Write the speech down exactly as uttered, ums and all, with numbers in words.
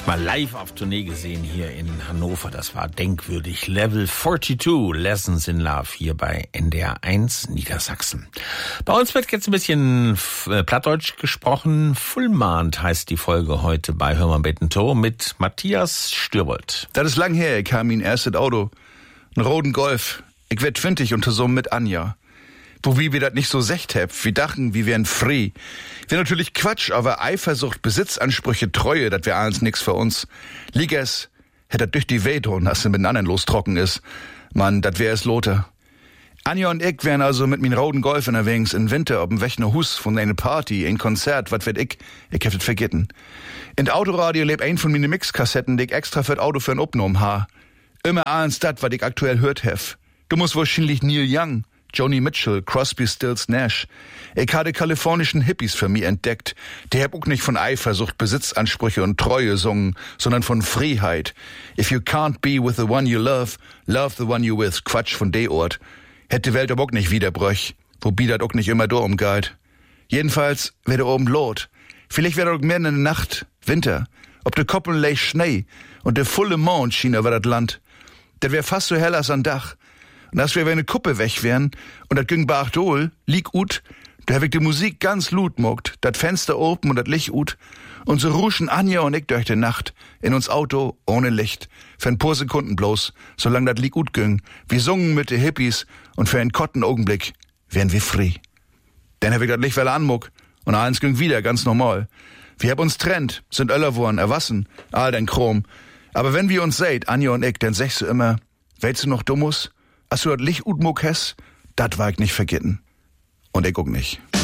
Mal live auf Tournee gesehen hier in Hannover. Das war denkwürdig. Level zweiundvierzig, Lessons in Love, hier bei N D R eins Niedersachsen. Bei uns wird jetzt ein bisschen Plattdeutsch gesprochen. Fullmond heißt die Folge heute bei Hör mal Bettentour mit Matthias Stürbold. Das ist lang her, ich kam mein erstes Auto. Einen roten Golf. Ich werd zwanzig und zusammen mit Anja. Wo wie wir das nicht so secht hab. Wir dachten, wir wären free. Wär natürlich Quatsch, aber Eifersucht, Besitzansprüche, Treue, das wär alles nix für uns. Liegers, hätt das durch die Weh tun, als sie mit anderen lostrocken ist. Mann, das wär es Lothar. Anja und ich wären also mit min roten Golf unterwegs in Winter ob'n Wechner Hus von einer Party, ein Konzert, wat werd ich? Ich hab das vergessen. In d Autoradio lebt ein von mine Mixkassetten, die ich extra für d Auto für'n opgenommen ha. Immer eins dat, wat ich aktuell hört hef. Du musst wahrscheinlich Neil Young, Joni Mitchell, Crosby, Stills, Nash. Ich hatte kalifornischen Hippies für mich entdeckt. Die hab auch nicht von Eifersucht, Besitzansprüche und Treue sungen, sondern von Freiheit. If you can't be with the one you love, love the one you with. Quatsch von de Ort. Hätte die Welt aber auch nicht wiederbröch. Wobei dat auch nicht immer da umgeht. Jedenfalls wär da oben Lot. Vielleicht wär da auch mehr in der Nacht, Winter. Ob de Koppeln leicht Schnee und de volle Mond schien über dat Land. Dat wär fast so hell als an Dach. Und als wir, wenn eine Kuppe weg wären, und dat ging Bachdol, lieg ut, da hab ich die Musik ganz lut mogt, dat Fenster open und dat Licht ut, und so ruschen Anja und ich durch die Nacht, in uns Auto, ohne Licht, für ein paar Sekunden bloß, solang dat Lied ut ging, wir sungen mit de Hippies, und für einen kotten Augenblick wären wir free. Dann hab ich dat Licht well anmuck, und eins ging wieder, ganz normal. Wir hab uns trennt, sind Öller worden, erwassen, all dein Chrom. Aber wenn wir uns seht, Anja und ich, dann sagst du immer, weißt du noch Dummus? Als du dat Licht ut muck hast, dat war ich nicht vergessen. Und ich guck nicht.